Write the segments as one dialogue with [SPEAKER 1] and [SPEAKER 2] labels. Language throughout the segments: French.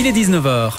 [SPEAKER 1] Il est 19h.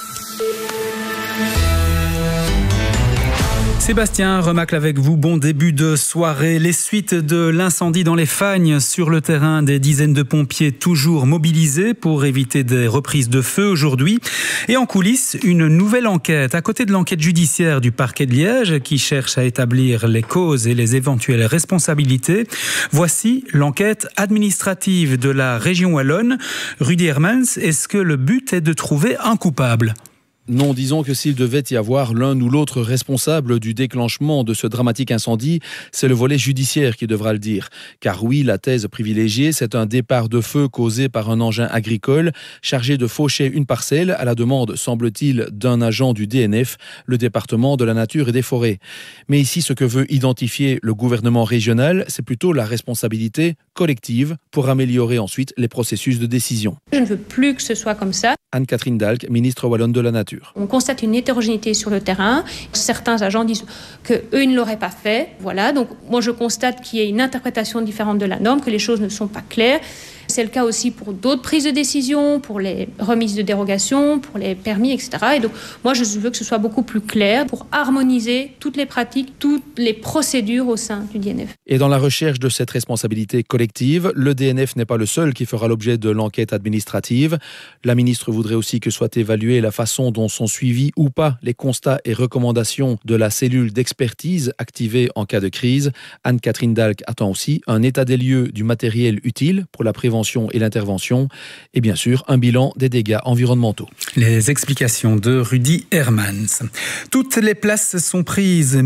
[SPEAKER 1] Sébastien Remacle avec vous, bon début de soirée. Les suites de l'incendie dans les Fagnes, sur le terrain, des dizaines de pompiers toujours mobilisés pour éviter des reprises de feu aujourd'hui. Et en coulisses, une nouvelle enquête, à côté de l'enquête judiciaire du parquet de Liège qui cherche à établir les causes et les éventuelles responsabilités. Voici l'enquête administrative de la région wallonne. Rudy Hermans, est-ce que le but est de trouver un coupable ?
[SPEAKER 2] Non, disons que s'il devait y avoir l'un ou l'autre responsable du déclenchement de ce dramatique incendie, c'est le volet judiciaire qui devra le dire. Car oui, la thèse privilégiée, c'est un départ de feu causé par un engin agricole chargé de faucher une parcelle à la demande, semble-t-il, d'un agent du DNF, le département de la nature et des forêts. Mais ici, ce que veut identifier le gouvernement régional, c'est plutôt la responsabilité collective pour améliorer ensuite les processus de décision.
[SPEAKER 3] Je ne veux plus que ce soit comme ça.
[SPEAKER 2] Anne-Catherine Dalck, ministre wallonne de la Nature.
[SPEAKER 3] On constate une hétérogénéité sur le terrain. Certains agents disent qu'eux, ils ne l'auraient pas fait. Voilà. Donc, moi, je constate qu'il y a une interprétation différente de la norme, que les choses ne sont pas claires. C'est le cas aussi pour d'autres prises de décision, pour les remises de dérogation, pour les permis, etc. Et donc, moi, je veux que ce soit beaucoup plus clair pour harmoniser toutes les pratiques, toutes les procédures au sein du DNF.
[SPEAKER 2] Et dans la recherche de cette responsabilité collective, le DNF n'est pas le seul qui fera l'objet de l'enquête administrative. La ministre voudrait aussi que soit évaluée la façon dont sont suivis ou pas les constats et recommandations de la cellule d'expertise activée en cas de crise. Anne-Catherine Dalck attend aussi un état des lieux du matériel utile pour la prévention et l'intervention et bien sûr un bilan des dégâts environnementaux.
[SPEAKER 1] Les explications de Rudy Hermans. Toutes les places sont prises.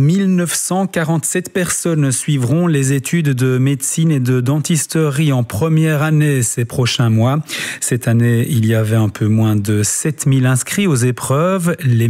[SPEAKER 1] 1947 personnes suivront les études de médecine et de dentisterie en première année ces prochains mois. Cette année, il y avait un peu moins de 7000 inscrits aux épreuves. Les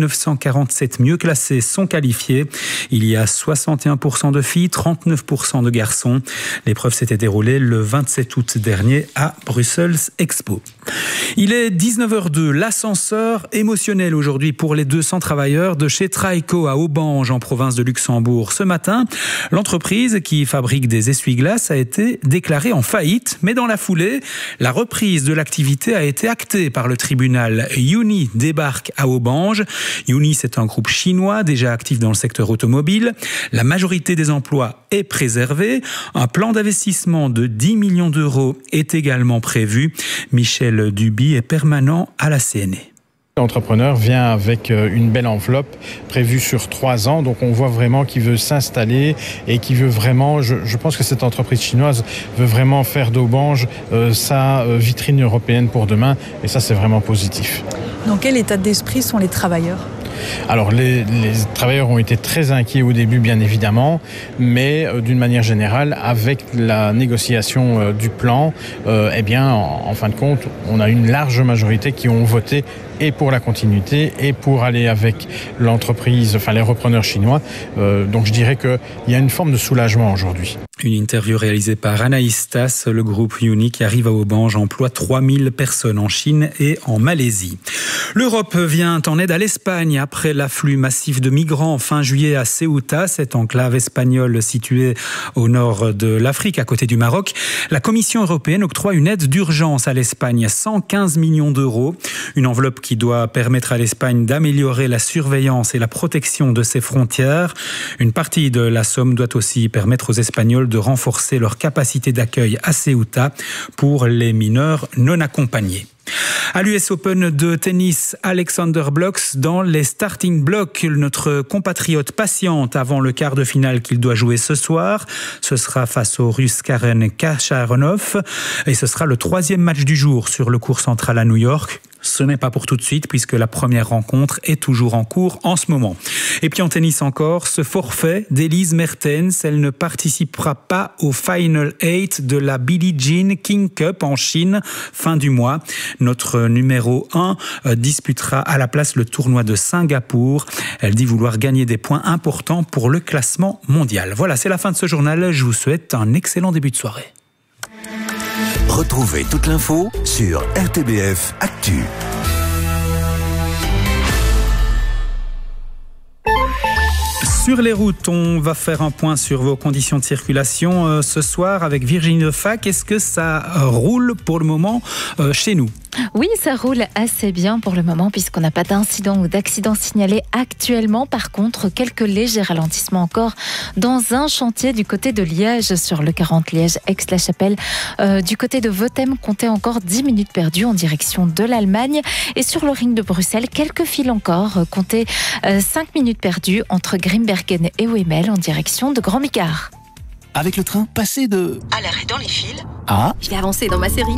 [SPEAKER 1] 1947 mieux classés sont qualifiés. Il y a 61% de filles, 39% de garçons. L'épreuve s'était déroulée le 27 août dernier à Brussels Expo. Il est 19h02. L'ascenseur émotionnel aujourd'hui pour les 200 travailleurs de chez Traeco à Aubange en province de Luxembourg. Ce matin, l'entreprise qui fabrique des essuie-glaces a été déclarée en faillite, mais dans la foulée, la reprise de l'activité a été actée par le tribunal. Uni débarque à Aubange. Uni, c'est un groupe chinois déjà actif dans le secteur automobile. La majorité des emplois est préservée. Un plan d'investissement de 10 millions d'euros est également prévu. Michel Duby est permanent à la CNE.
[SPEAKER 4] L'entrepreneur vient avec une belle enveloppe prévue sur 3 ans, donc on voit vraiment qu'il veut s'installer et qu'il veut vraiment, je pense que cette entreprise chinoise veut vraiment faire d'Aubange sa vitrine européenne pour demain, et ça c'est vraiment positif.
[SPEAKER 5] Dans quel état d'esprit sont les travailleurs ?
[SPEAKER 4] Alors les travailleurs ont été très inquiets au début bien évidemment, mais d'une manière générale avec la négociation du plan, en fin de compte on a une large majorité qui ont voté et pour la continuité et pour aller avec l'entreprise, les repreneurs chinois. Donc je dirais qu'il y a une forme de soulagement aujourd'hui.
[SPEAKER 1] Une interview réalisée par Anaïs Tass. Le groupe Uni qui arrive à Aubange emploie 3000 personnes en Chine et en Malaisie. L'Europe vient en aide à l'Espagne après l'afflux massif de migrants fin juillet à Ceuta, cette enclave espagnole située au nord de l'Afrique, à côté du Maroc. La Commission européenne octroie une aide d'urgence à l'Espagne, 115 millions d'euros. Une enveloppe qui doit permettre à l'Espagne d'améliorer la surveillance et la protection de ses frontières. Une partie de la somme doit aussi permettre aux Espagnols de renforcer leur capacité d'accueil à Ceuta pour les mineurs non accompagnés. À l'US Open de tennis, Alexander Blocks dans les starting blocks. Notre compatriote patiente avant le quart de finale qu'il doit jouer ce soir. Ce sera face au Russe Karen Khachanov et ce sera le 3e match du jour sur le court central à New York. Ce n'est pas pour tout de suite puisque la première rencontre est toujours en cours en ce moment. Et puis en tennis encore, ce forfait d'Elise Mertens, elle ne participera pas au Final 8 de la Billie Jean King Cup en Chine fin du mois. Notre numéro 1 disputera à la place le tournoi de Singapour. Elle dit vouloir gagner des points importants pour le classement mondial. Voilà, c'est la fin de ce journal. Je vous souhaite un excellent début de soirée.
[SPEAKER 6] Retrouvez toute l'info sur RTBF Actu.
[SPEAKER 1] Sur les routes, on va faire un point sur vos conditions de circulation ce soir avec Virginie Defac. Est-ce que ça roule pour le moment chez nous ?
[SPEAKER 7] Oui, ça roule assez bien pour le moment puisqu'on n'a pas d'incident ou d'accident signalé actuellement. Par contre, quelques légers ralentissements encore dans un chantier du côté de Liège sur le 40 Liège-Aix-la-Chapelle. Du côté de Votem, comptez encore 10 minutes perdues en direction de l'Allemagne. Et sur le ring de Bruxelles, quelques files encore. Comptez 5 minutes perdues entre Grimbergen et Wemel en direction de Grand-Micard.
[SPEAKER 6] Avec le train, passez de...
[SPEAKER 8] à l'arrêt dans les files.
[SPEAKER 6] Ah,
[SPEAKER 8] Je vais avancer dans ma série.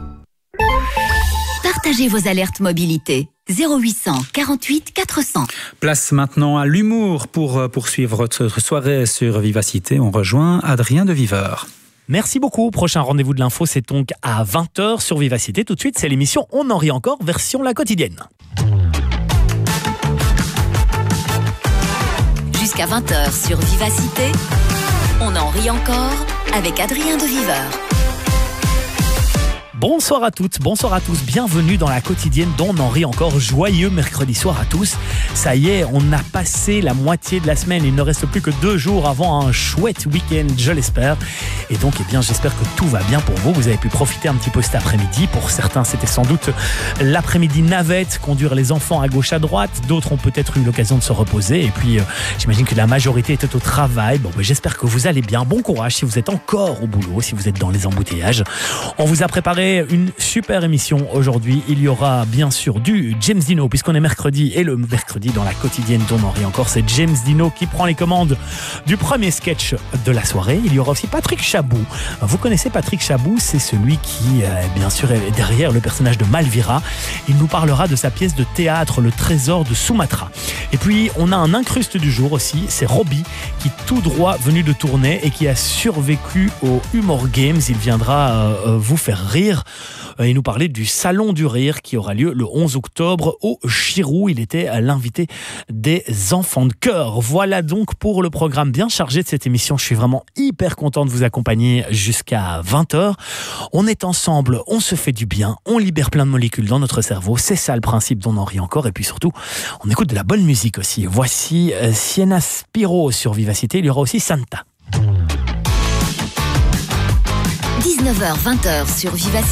[SPEAKER 8] Partagez vos alertes mobilité. 0800 48 400.
[SPEAKER 1] Place maintenant à l'humour pour poursuivre votre soirée sur Vivacité. On rejoint Adrien de Viveur.
[SPEAKER 9] Merci beaucoup. Prochain rendez-vous de l'info, c'est donc à 20h sur Vivacité. Tout de suite, c'est l'émission On en rit encore, version la quotidienne.
[SPEAKER 8] Jusqu'à 20h sur Vivacité. On en rit encore avec Adrien de Viveur.
[SPEAKER 9] Bonsoir à toutes, bonsoir à tous, bienvenue dans la quotidienne dont on en rit encore. Joyeux mercredi soir à tous. Ça y est, on a passé la moitié de la semaine, il ne reste plus que 2 jours avant un chouette week-end, je l'espère. Et donc, j'espère que tout va bien pour vous. Vous avez pu profiter un petit peu cet après-midi. Pour certains, c'était sans doute l'après-midi navette, conduire les enfants à gauche à droite. D'autres ont peut-être eu l'occasion de se reposer. Et puis, j'imagine que la majorité était au travail. J'espère que vous allez bien. Bon courage si vous êtes encore au boulot, si vous êtes dans les embouteillages. On vous a préparé une super émission aujourd'hui. Il y aura bien sûr du James Dino puisqu'on est mercredi et le mercredi dans la quotidienne dont on en rit encore, c'est James Dino qui prend les commandes du premier sketch de la soirée. Il y aura aussi Patrick Chabou. Vous connaissez Patrick Chabou, c'est celui qui bien sûr est derrière le personnage de Malvira. Il nous parlera de sa pièce de théâtre Le Trésor de Sumatra. Et puis on a un incruste du jour aussi, c'est Robbie qui tout droit venu de tournée et qui a survécu au Humor Games. Il viendra vous faire rire et nous parler du Salon du Rire qui aura lieu le 11 octobre au Chirou. Il était l'invité des enfants de chœur. Voilà donc pour le programme bien chargé de cette émission. Je suis vraiment hyper content de vous accompagner jusqu'à 20h. On est ensemble, on se fait du bien, on libère plein de molécules dans notre cerveau. C'est ça le principe dont on en rit encore. Et puis surtout, on écoute de la bonne musique aussi. Voici Sienna Spiro sur Vivacité. Il y aura aussi Santa.
[SPEAKER 8] 19h-20h sur Vivacité.